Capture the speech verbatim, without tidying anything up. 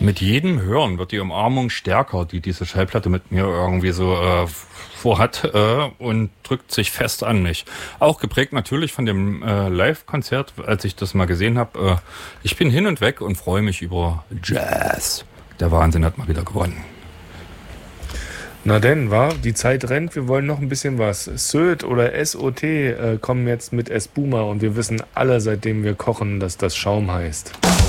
Mit jedem Hören wird die Umarmung stärker, die diese Schallplatte mit mir irgendwie so äh, vorhat äh, und drückt sich fest an mich. Auch geprägt natürlich von dem äh, Live-Konzert, als ich das mal gesehen habe. Äh, ich bin hin und weg und freue mich über Jazz. Der Wahnsinn hat mal wieder gewonnen. Na denn, wa? Die Zeit rennt, wir wollen noch ein bisschen was. Söd oder S O T äh, kommen jetzt mit S-Boomer und wir wissen alle, seitdem wir kochen, dass das Schaum heißt.